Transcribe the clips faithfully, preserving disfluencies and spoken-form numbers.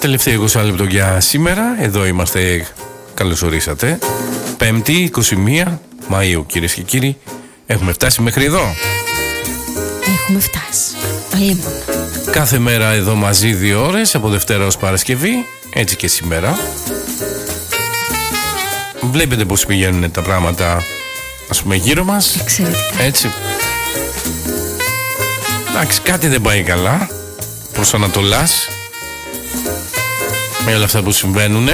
Τελευταίο είκοσι λεπτό για σήμερα. Εδώ είμαστε. Καλώς ορίσατε. Πέμπτη, είκοσι μία Μαΐου, κυρίες και κύριοι. Έχουμε φτάσει μέχρι εδώ. Έχουμε φτάσει. Αλίμον. Κάθε μέρα εδώ μαζί δύο ώρες, από Δευτέρα ως Παρασκευή. Έτσι και σήμερα. Βλέπετε πως πηγαίνουν τα πράγματα, ας πούμε, γύρω μας. Εξαιρετικά. Έτσι. Εντάξει, κάτι δεν πάει καλά προς Ανατολάς, με όλα αυτά που συμβαίνουν.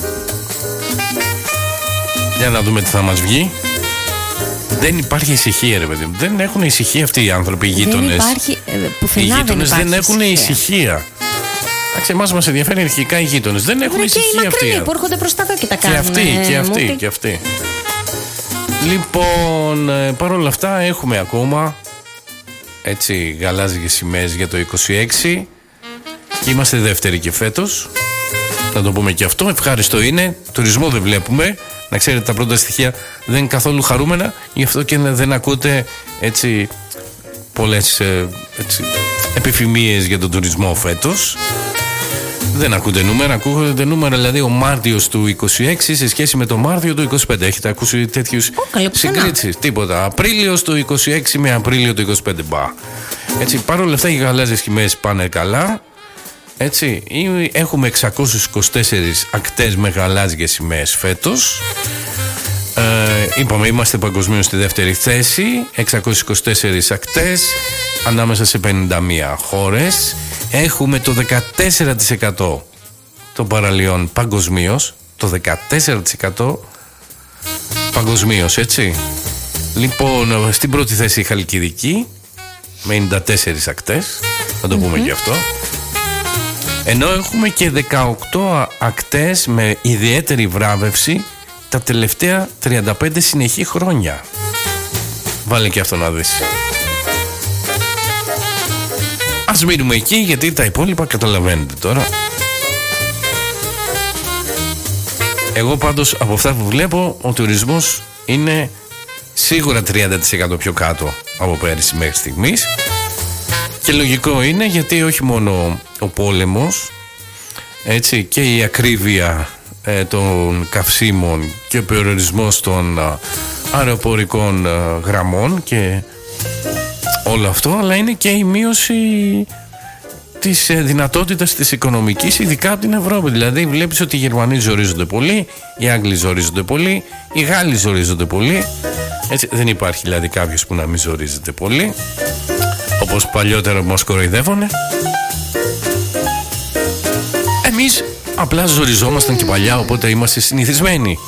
Για να δούμε τι θα μας βγει. Δεν υπάρχει ησυχία, ρε παιδί μου. Δεν έχουν ησυχία αυτοί οι άνθρωποι, οι γείτονες. Δεν υπάρχει, οι γείτονες δεν, δεν έχουν ησυχία. Εντάξει, εμάς μας ενδιαφέρει αρχικά οι γείτονες. Δεν έχουν ησυχία και αυτοί. Και οι που έρχονται προς τα εδώ και τα κάνουν. Και αυτοί, και αυτοί, και αυτοί. Λοιπόν, παρόλα αυτά έχουμε ακόμα, έτσι, γαλάζιες σημαίες για το είκοσι έξι. Και είμαστε δεύτεροι και φέτος. Να το πούμε και αυτό. Ευχάριστο είναι. Τουρισμό δεν βλέπουμε. Να ξέρετε, τα πρώτα στοιχεία δεν είναι καθόλου χαρούμενα. Γι' αυτό και δεν ακούτε, έτσι, πολλές έτσι, επιφημίες για τον τουρισμό φέτος. Δεν ακούτε νούμερα. Ακούτε νούμερα, δηλαδή ο Μάρτιος του είκοσι έξι σε σχέση με το Μάρτιο του είκοσι πέντε. Έχετε ακούσει τέτοιους συγκρίσεις? Τίποτα. Απρίλιος του είκοσι έξι με Απρίλιο του είκοσι πέντε. Μπα. Έτσι, παρόλα αυτά οι γαλάζιες σημαίες πάνε καλά. Έτσι, έχουμε εξακόσιες είκοσι τέσσερις ακτές με γαλάζιες σημαίες φέτος. Ε, είπαμε, είμαστε παγκοσμίως στη δεύτερη θέση. εξακόσιες είκοσι τέσσερις ακτές ανάμεσα σε πενήντα μία χώρες. Έχουμε το δεκατέσσερα τοις εκατό των παραλιών παγκοσμίως. Το δεκατέσσερα τοις εκατό παγκοσμίως, έτσι. Λοιπόν, στην πρώτη θέση η Χαλκιδική με ενενήντα τέσσερις ακτές. Θα το πούμε mm-hmm. και αυτό. Ενώ έχουμε και δεκαοκτώ ακτές με ιδιαίτερη βράβευση τα τελευταία τριάντα πέντε συνεχή χρόνια. Βάλε και αυτό να δεις. Ας μείνουμε εκεί, γιατί τα υπόλοιπα καταλαβαίνετε τώρα. Εγώ πάντως από αυτά που βλέπω, ο τουρισμός είναι σίγουρα τριάντα τοις εκατό πιο κάτω από πέρυσι μέχρι στιγμής. Και λογικό είναι, γιατί όχι μόνο ο πόλεμος, έτσι, και η ακρίβεια ε, των καυσίμων και ο περιορισμός των α, αεροπορικών α, γραμμών και όλο αυτό, αλλά είναι και η μείωση της ε, δυνατότητας της οικονομικής, ειδικά από την Ευρώπη. Δηλαδή βλέπεις ότι οι Γερμανοί ζορίζονται πολύ, οι Άγγλοι ζορίζονται πολύ, οι Γάλλοι ζορίζονται πολύ. Έτσι, δεν υπάρχει δηλαδή κάποιος που να μην ζορίζεται πολύ, όπως παλιότερα μας κοροϊδεύουνε. Εμείς απλά ζοριζόμασταν και παλιά, οπότε είμαστε συνηθισμένοι.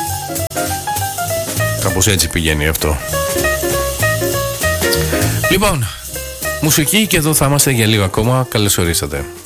Κάπως έτσι πηγαίνει αυτό. Λοιπόν, μουσική, και εδώ θα είμαστε για λίγο ακόμα. Καλώς ορίσατε.